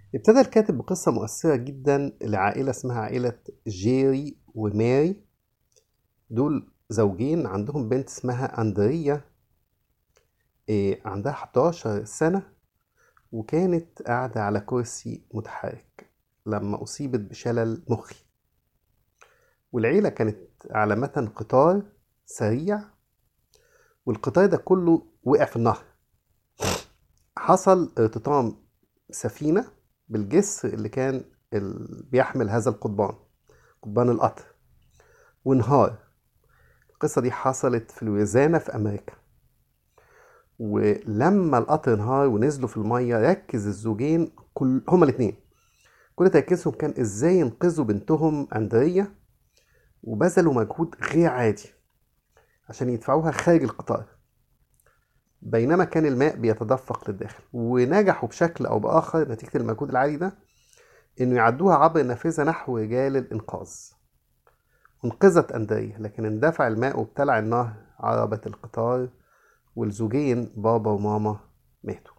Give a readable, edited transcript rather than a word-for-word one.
ابتدى الكاتب بقصة مؤثرة جدا لعائلة اسمها عائلة جيري وماري. دول زوجين عندهم بنت اسمها أندريا. عندها 11 سنة، وكانت قاعدة على كرسي متحرك لما أصيبت بشلل مخي. والعيلة كانت على متن قطار سريع، والقطار ده كله وقع في النهر. حصل ارتطام سفينة بالجسر اللي كان بيحمل هذا القضبان، قضبان القطر، وانهار. القصة دي حصلت في لويزانا في أمريكا. ولما القطر انهار ونزلوا في المية، ركز الزوجين هما الاتنين كل تركيزهم كان ازاي ينقذوا بنتهم أندريا، وبذلوا مجهود غير عادي عشان يدفعوها خارج القطار، بينما كان الماء بيتدفق للداخل. ونجحوا بشكل أو بآخر نتيجة المجهود العالي ده إنه يعدوها عبر النافذة نحو رجال الإنقاذ. انقذت أندريا، لكن اندفع الماء وابتلع النهر عربة القطار، والزوجين بابا وماما ماتوا.